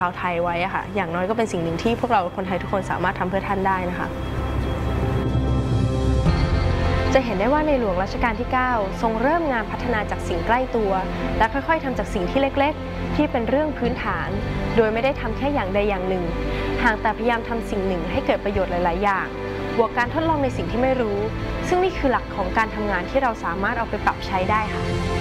ชาวไทยไว้อะค่ะอย่างน้อยก็เป็นสิ่งหนึ่งที่พวกเราคนไทยทุกคนสามารถทำเพื่อท่านได้นะคะจะเห็นได้ว่าในหลวงรัชกาลที่ 9 ทรงเริ่มงานพัฒนาจากสิ่งใกล้ตัวและค่อยๆทำจากสิ่งที่เล็กๆที่เป็นเรื่องพื้นฐานโดยไม่ได้ทำแค่อย่างใดอย่างหนึ่งหากแต่พยายามทำสิ่งหนึ่งให้เกิดประโยชน์หลายๆอย่างบวกการทดลองในสิ่งที่ไม่รู้ซึ่งนี่คือหลักของการทำงานที่เราสามารถเอาไปปรับใช้ได้ค่ะ